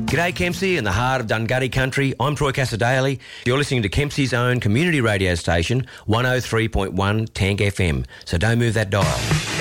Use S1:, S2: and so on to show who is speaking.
S1: G'day Kempsey in the heart of Dungutty country. I'm Troy Casadale. You're listening to Kempsey's own community radio station, 103.1 Tank FM. So don't move that dial.